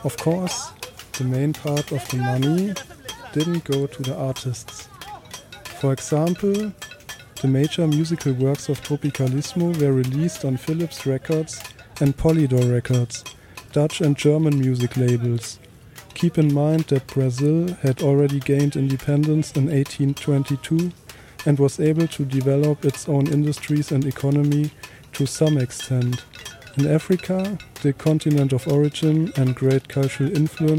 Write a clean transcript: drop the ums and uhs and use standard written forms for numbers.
Of course, the main part of the money didn't go to the artists. For example, the major musical works of Tropicalismo were released on Philips Records and Polydor Records, Dutch and German music labels. Keep in mind that Brazil had already gained independence in 1822 and was able to develop its own industries and economy to some extent. In Africa, the continent of origin and great cultural influence